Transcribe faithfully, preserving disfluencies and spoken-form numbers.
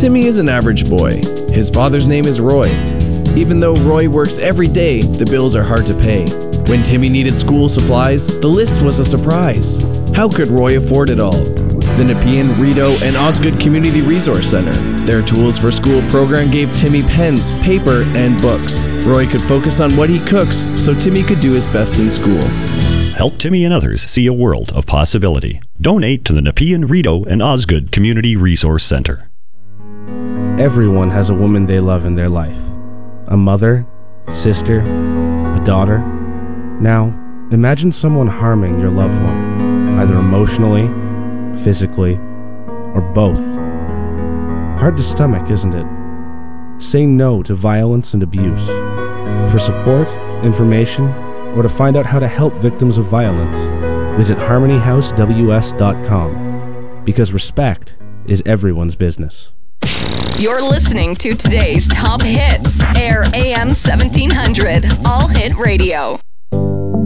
Timmy is an average boy. His father's name is Roy. Even though Roy works every day, the bills are hard to pay. When Timmy needed school supplies, the list was a surprise. How could Roy afford it all? The Nepean, Rideau, and Osgood Community Resource Center. Their Tools for School program gave Timmy pens, paper, and books. Roy could focus on what he cooks, so Timmy could do his best in school. Help Timmy and others see a world of possibility. Donate to the Nepean, Rideau, and Osgood Community Resource Center. Everyone has a woman they love in their life. A mother, sister, a daughter. Now, imagine someone harming your loved one, either emotionally, physically, or both. Hard to stomach, isn't it? Say no to violence and abuse. For support, information, or to find out how to help victims of violence, visit harmony house w s dot com, because respect is everyone's business. You're listening to today's top hits. Air A M seventeen hundred, All Hit Radio.